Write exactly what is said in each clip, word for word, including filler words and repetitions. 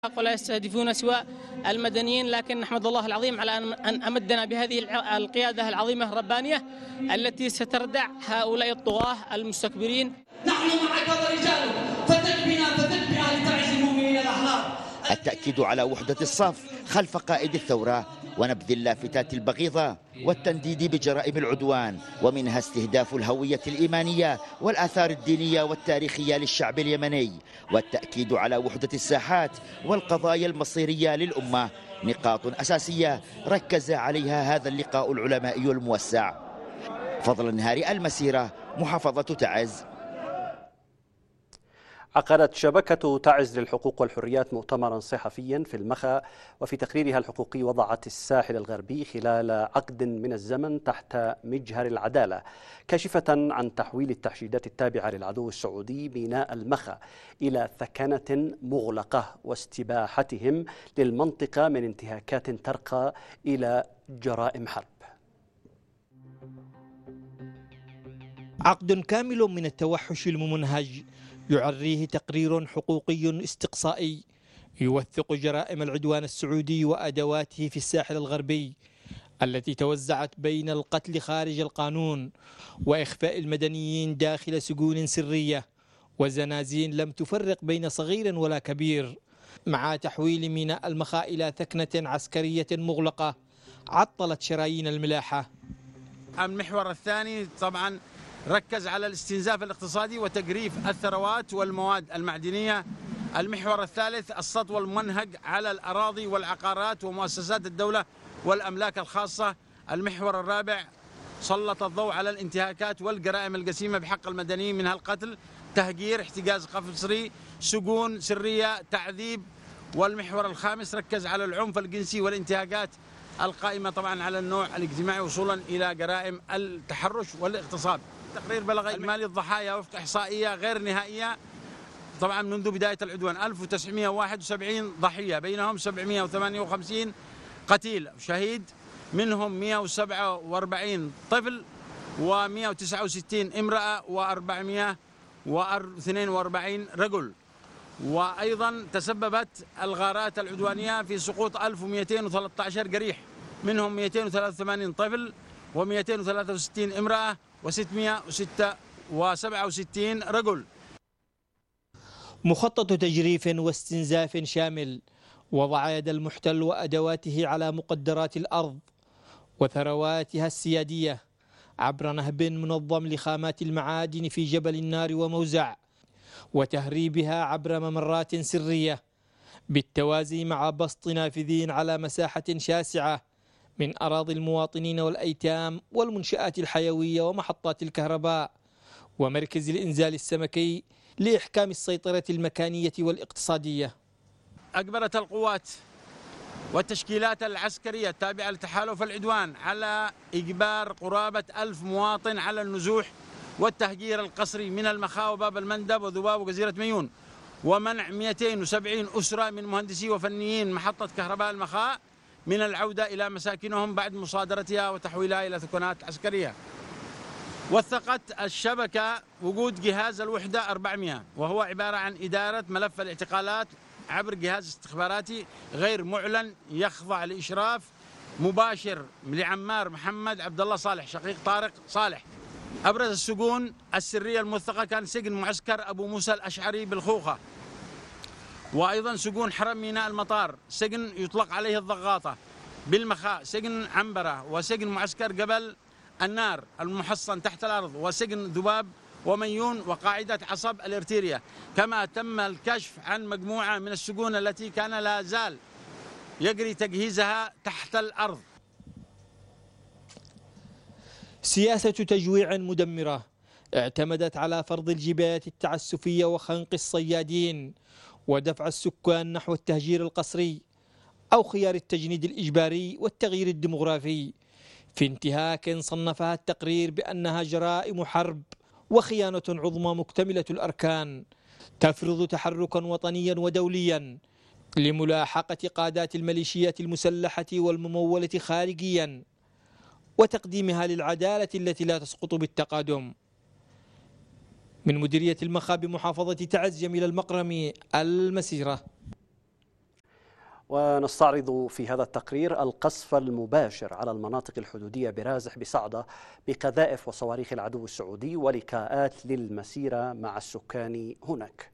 ولا يستهدفون سوى المدنيين، لكن نحمد الله العظيم على أن أمدنا بهذه القيادة العظيمة الربانية التي ستردع هؤلاء الطغاة المستكبرين. نحن معك ورجالك فتكبنا فتكبنا لتعز المؤمنين الأحرار. التأكيد على وحدة الصف خلف قائد الثورة ونبذ اللافتات البغيضة والتنديد بجرائم العدوان، ومنها استهداف الهوية الإيمانية والآثار الدينية والتاريخية للشعب اليمني، والتأكيد على وحدة الساحات والقضايا المصيرية للأمة، نقاط أساسية ركز عليها هذا اللقاء العلمائي الموسع. فضل نهار المسيرة محافظة تعز. عقدت شبكة تعز للحقوق والحريات مؤتمرا صحفيا في المخا، وفي تقريرها الحقوقي وضعت الساحل الغربي خلال عقد من الزمن تحت مجهر العدالة، كاشفة عن تحويل التحشيدات التابعة للعدو السعودي ميناء المخا إلى ثكنة مغلقة واستباحتهم للمنطقة من انتهاكات ترقى إلى جرائم حرب. عقد كامل من التوحش الممنهج يعريه تقرير حقوقي استقصائي يوثق جرائم العدوان السعودي وأدواته في الساحل الغربي التي توزعت بين القتل خارج القانون وإخفاء المدنيين داخل سجون سرية وزنازين لم تفرق بين صغير ولا كبير، مع تحويل ميناء المخا إلى ثكنة عسكرية مغلقة عطلت شرايين الملاحة. المحور الثاني طبعا ركز على الاستنزاف الاقتصادي وتجريف الثروات والمواد المعدنية. المحور الثالث السطو المنهج على الأراضي والعقارات ومؤسسات الدولة والأملاك الخاصة. المحور الرابع سلط الضوء على الانتهاكات والجرائم الجسيمة بحق المدنيين، منها القتل، تهجير، احتجاز قسري، سجون سرية، تعذيب. والمحور الخامس ركز على العنف الجنسي والانتهاكات القائمة طبعا على النوع الاجتماعي وصولا إلى جرائم التحرش والاغتصاب. تقرير بلغ إجمالي الضحايا وفق إحصائية غير نهائية طبعا منذ بداية العدوان ألف وتسعمئة وواحد وسبعين ضحية، بينهم سبعمئة وثمانية وخمسين قتيل شهيد، منهم مئة وسبعة وأربعين طفل ومئة وتسعة وستين امرأة وأربعمئة واثنين وأربعين رجل. وأيضا تسببت الغارات العدوانية في سقوط ألف ومئتين وثلاثة عشر جريح، منهم مئتين وثلاثة وثمانين طفل ومئتين وثلاثة وستين امرأة وستمئة وسبعة وستين رجل. مخطط تجريف واستنزاف شامل وضع يد المحتل وأدواته على مقدرات الأرض وثرواتها السيادية عبر نهب منظم لخامات المعادن في جبل النار وموزع، وتهريبها عبر ممرات سرية بالتوازي مع بسط نافذين على مساحة شاسعة من أراضي المواطنين والأيتام والمنشآت الحيوية ومحطات الكهرباء ومركز الإنزال السمكي لإحكام السيطرة المكانية والاقتصادية. أجبرت القوات والتشكيلات العسكرية التابعة لتحالف العدوان على إجبار قرابة ألف مواطن على النزوح والتهجير القسري من المخا وباب المندب وذباب وجزيرة ميون، ومنع مئتين وسبعين أسرة من مهندسي وفنيين محطة كهرباء المخا من العودة إلى مساكنهم بعد مصادرتها وتحويلها إلى ثكنات عسكرية. وثقت الشبكة وجود جهاز الوحدة أربعمئة، وهو عبارة عن إدارة ملف الاعتقالات عبر جهاز استخباراتي غير معلن يخضع لإشراف مباشر لعمار محمد عبد الله صالح شقيق طارق صالح. أبرز السجون السرية الموثقة كان سجن معسكر أبو موسى الأشعري بالخوخة، وأيضا سجون حرم ميناء المطار، سجن يطلق عليه الضغاطة بالمخاء، سجن عنبرة، وسجن معسكر جبل النار المحصن تحت الأرض، وسجن ذباب وميون، وقاعدة عصب الارتيريا. كما تم الكشف عن مجموعة من السجون التي كان لا زال يجري تجهيزها تحت الأرض. سياسة تجويع مدمرة اعتمدت على فرض الجباية التعسفية وخنق الصيادين ودفع السكان نحو التهجير القسري أو خيار التجنيد الإجباري والتغيير الديمغرافي، في انتهاك صنفها التقرير بأنها جرائم حرب وخيانة عظمى مكتملة الأركان تفرض تحركا وطنيا ودوليا لملاحقة قادات الميليشيات المسلحة والممولة خارجيا وتقديمها للعدالة التي لا تسقط بالتقادم. من مديرية المخا بمحافظة تعز، جميل المقرمي، المسيرة. ونستعرض في هذا التقرير القصف المباشر على المناطق الحدودية برازح بصعدة بقذائف وصواريخ العدو السعودي ولقاءات للمسيرة مع السكان هناك.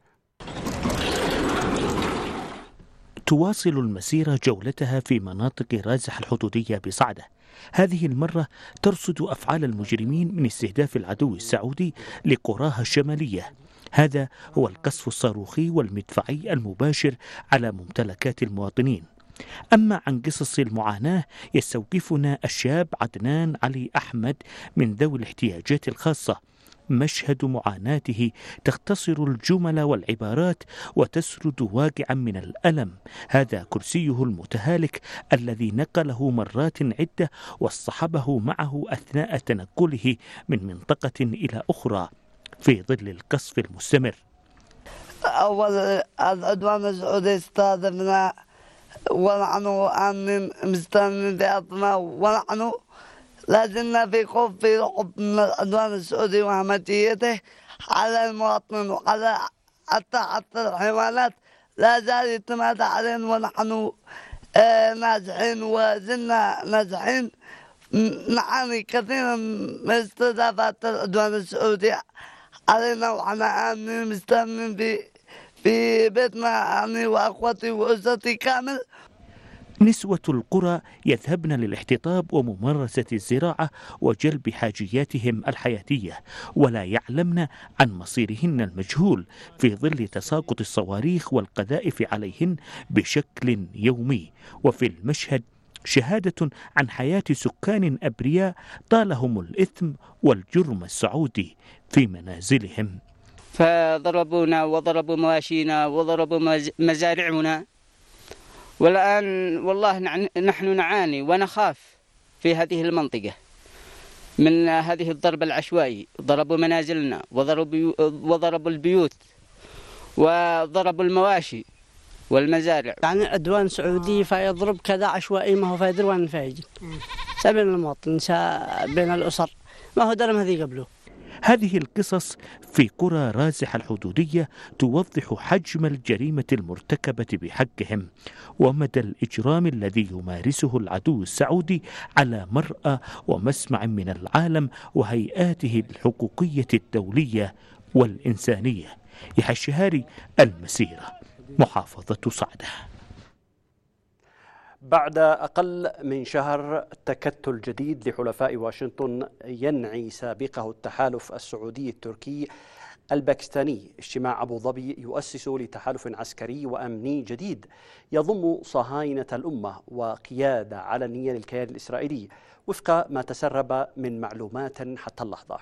تواصل المسيرة جولتها في مناطق رازح الحدودية بصعدة، هذه المرة ترصد أفعال المجرمين من استهداف العدو السعودي لقراها الشمالية. هذا هو القصف الصاروخي والمدفعي المباشر على ممتلكات المواطنين. أما عن قصص المعاناة يستوقفنا الشاب عدنان علي أحمد من ذوي الاحتياجات الخاصة. مشهد معاناته تختصر الجمل والعبارات وتسرد واقعا من الألم. هذا كرسيه المتهالك الذي نقله مرات عدة واصطحبه معه أثناء تنقله من منطقة إلى أخرى في ظل القصف المستمر. أول العدوان السعودي استهدفنا ونحن آمنين مستنين بأرضنا، ونحن لازلنا في خوف في رعب من العدوان السعودي وهمجيته على المواطنين وعلى حتى حتى الحيوانات لا زال يتمادى علينا، ونحن آه ناجحين وزلنا ناجحين نعاني كثيرا من استهدافات العدوان السعودي علينا، وأنا آمنين مستأمنين في في بيتنا أنا وأخوتي وأسرتي كامل. نسوة القرى يذهبن للاحتطاب وممارسة الزراعة وجلب حاجياتهم الحياتية، ولا يعلمن عن مصيرهن المجهول في ظل تساقط الصواريخ والقذائف عليهن بشكل يومي. وفي المشهد شهادة عن حياة سكان أبرياء طالهم الإثم والجرم السعودي في منازلهم. فضربونا وضربوا مواشينا وضربوا مزارعنا، والآن والله نحن نعاني ونخاف في هذه المنطقة من هذه الضرب العشوائي. ضربوا منازلنا وضربوا وضربوا البيوت وضربوا المواشي والمزارع. يعني عدوان سعودي فيضرب كذا عشوائي، ما هو فيدر وين فايج سبيل المواطن بين الأسر، ما هو درم هذه قبله. هذه القصص في قرى رازح الحدودية توضح حجم الجريمة المرتكبة بحقهم ومدى الإجرام الذي يمارسه العدو السعودي على مرأى ومسمع من العالم وهيئاته الحقوقية الدولية والإنسانية. يحيى الشهاري، المسيرة، محافظة صعدة. بعد أقل من شهر تكتل جديد لحلفاء واشنطن ينعي سابقه التحالف السعودي التركي الباكستاني. اجتماع أبو ظبي يؤسس لتحالف عسكري وأمني جديد يضم صهاينة الأمة وقيادة علنية للكيان الإسرائيلي وفق ما تسرب من معلومات حتى اللحظة.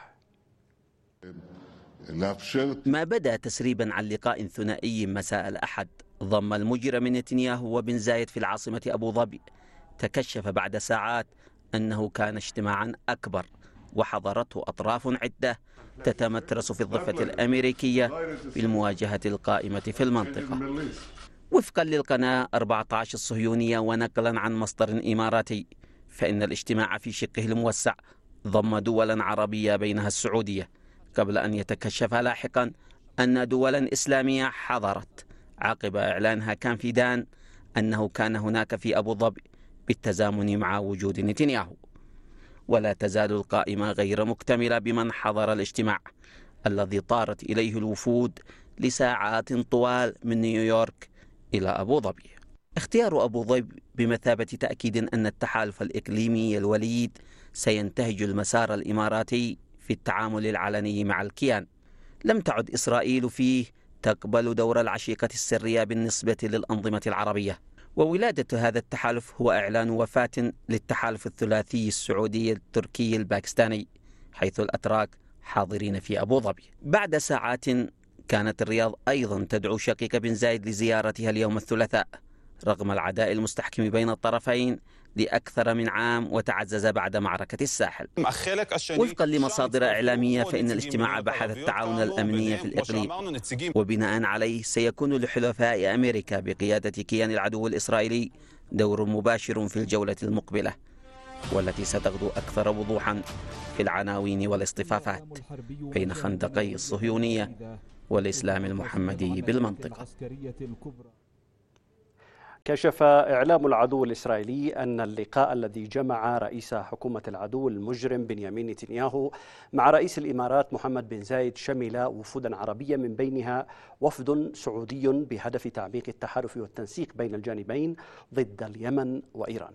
ما بدأ تسريبا عن لقاء ثنائي مساء الأحد ضم المجرم نتنياهو وبن زايد في العاصمة أبو ظبي، تكشف بعد ساعات أنه كان اجتماعا أكبر وحضرته أطراف عدة تتمترس في الضفة الأمريكية في المواجهة القائمة في المنطقة. وفقا للقناة أربعة عشر الصهيونية ونقلا عن مصدر إماراتي، فإن الاجتماع في شقه الموسع ضم دولا عربية بينها السعودية، قبل أن يتكشف لاحقا أن دولا إسلامية حضرت عقب إعلانها كانفيدان أنه كان هناك في أبو ظبي بالتزامن مع وجود نتنياهو. ولا تزال القائمة غير مكتملة بمن حضر الاجتماع الذي طارت إليه الوفود لساعات طوال من نيويورك إلى أبو ظبي. اختيار أبو ظبي بمثابة تأكيد أن التحالف الإقليمي الوليد سينتهج المسار الإماراتي في التعامل العلني مع الكيان. لم تعد إسرائيل فيه تقبل دور العشيقة السرية بالنسبة للأنظمة العربية، وولادة هذا التحالف هو إعلان وفاة للتحالف الثلاثي السعودي التركي الباكستاني، حيث الأتراك حاضرين في أبو ظبي. بعد ساعات كانت الرياض أيضا تدعو شقيق بن زايد لزيارتها اليوم الثلاثاء رغم العداء المستحكم بين الطرفين لأكثر من عام، وتعزز بعد معركة الساحل. وفقا لمصادر إعلامية فإن الاجتماع بحث التعاون الأمني في الإقليم، وبناء عليه سيكون لحلفاء أمريكا بقيادة كيان العدو الإسرائيلي دور مباشر في الجولة المقبلة، والتي ستغدو أكثر وضوحا في العناوين والاصطفافات بين خندقي الصهيونية والإسلام المحمدي بالمنطقة. كشف إعلام العدو الإسرائيلي أن اللقاء الذي جمع رئيس حكومة العدو المجرم بنيامين نتنياهو مع رئيس الإمارات محمد بن زايد شمل وفودا عربية من بينها وفد سعودي بهدف تعميق التحالف والتنسيق بين الجانبين ضد اليمن وإيران.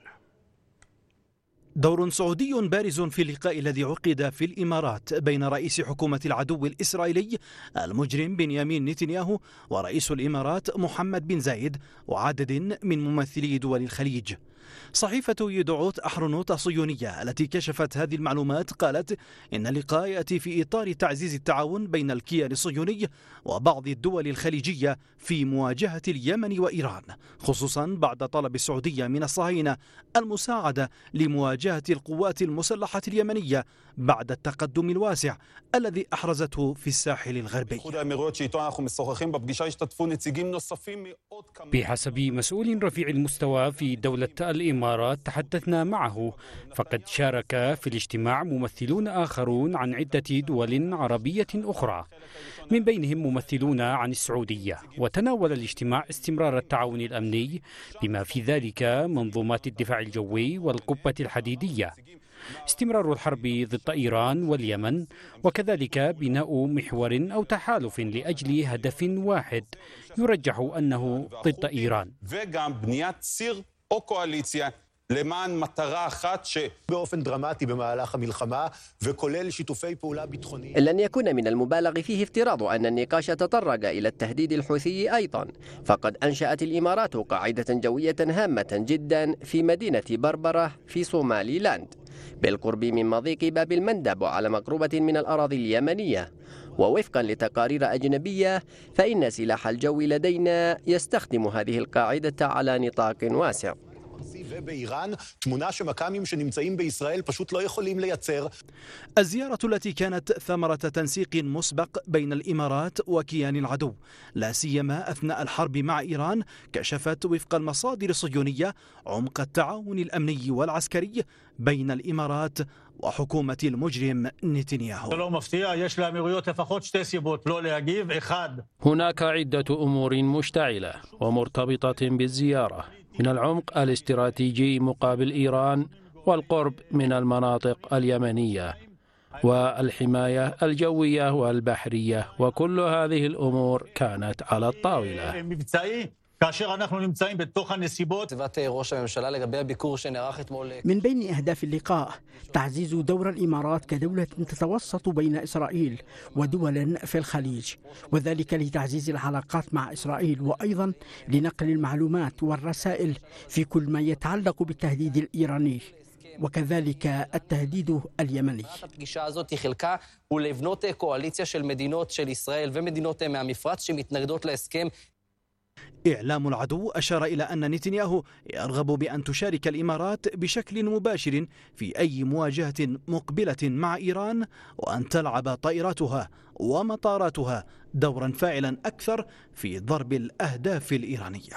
دور سعودي بارز في اللقاء الذي عقد في الإمارات بين رئيس حكومة العدو الإسرائيلي المجرم بنيامين نتنياهو ورئيس الإمارات محمد بن زايد وعدد من ممثلي دول الخليج. صحيفة يدعوت أحرنوت الصهيونية التي كشفت هذه المعلومات قالت إن اللقاء يأتي في إطار تعزيز التعاون بين الكيان الصهيوني وبعض الدول الخليجية في مواجهة اليمن وإيران، خصوصا بعد طلب السعودية من الصهاينة المساعدة لمواجهة القوات المسلحة اليمنية بعد التقدم الواسع الذي أحرزته في الساحل الغربي. بحسب مسؤول رفيع المستوى في دولة الإمارات تحدثنا معه، فقد شارك في الاجتماع ممثلون آخرون عن عدة دول عربية أخرى من بينهم ممثلون عن السعودية، وتناول الاجتماع استمرار التعاون الأمني بما في ذلك منظومات الدفاع الجوي والقبة الحديدية، استمرار الحرب ضد إيران واليمن، وكذلك بناء محور أو تحالف لأجل هدف واحد يرجح أنه ضد إيران. או קואליציה למען מטרה אחת שבאופן דרמטי במהלך המלחמה וכולל שיתופי פעולה ביטחוניים. لن يكون من المبالغ فيه افتراض أن النقاش تطرق إلى التهديد الحوثي أيضا، فقد أنشأت الإمارات قاعدة جوية هامة جدا في مدينة بربرة في صومالي لاند بالقرب من مضيق باب المندب وعلى مقربة من الأراضي اليمنية. ووفقا لتقارير أجنبية فإن سلاح الجو لدينا يستخدم هذه القاعدة على نطاق واسع. الزيارة التي كانت ثمرة تنسيق مسبق بين الإمارات وكيان العدو لا سيما أثناء الحرب مع إيران كشفت وفق المصادر الصهيونية عمق التعاون الأمني والعسكري بين الإمارات وحكومة المجرم نتنياهو. هناك عدة أمور مشتعلة ومرتبطة بالزيارة، من العمق الاستراتيجي مقابل إيران والقرب من المناطق اليمنية والحماية الجوية والبحرية، وكل هذه الأمور كانت على الطاولة. من بين أهداف اللقاء تعزيز دور الإمارات كدولة تتوسط بين إسرائيل ودول في الخليج، وذلك لتعزيز العلاقات مع إسرائيل وأيضا لنقل المعلومات والرسائل في كل ما يتعلق بالتهديد الإيراني وكذلك التهديد اليمني. הפגישה הזאת היא חלקה ולבנות קואליציה של מדינות של ישראל ומדינות מהמפרץ שמתנגדות להסכם. إعلام العدو أشار إلى أن نتنياهو يرغب بأن تشارك الإمارات بشكل مباشر في أي مواجهة مقبلة مع إيران، وأن تلعب طائراتها ومطاراتها دورا فاعلا أكثر في ضرب الأهداف الإيرانية.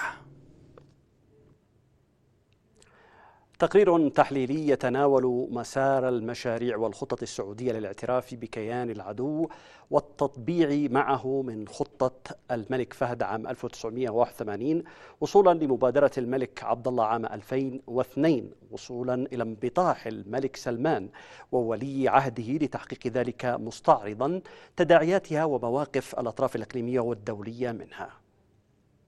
تقرير تحليلي يتناول مسار المشاريع والخطط السعودية للاعتراف بكيان العدو والتطبيع معه من خطة الملك فهد عام ألف وتسعمئة وواحد وثمانين وصولا لمبادرة الملك عبد الله عام ألفين واثنين، وصولا إلى انبطاح الملك سلمان وولي عهده لتحقيق ذلك، مستعرضا تداعياتها ومواقف الأطراف الإقليمية والدولية منها.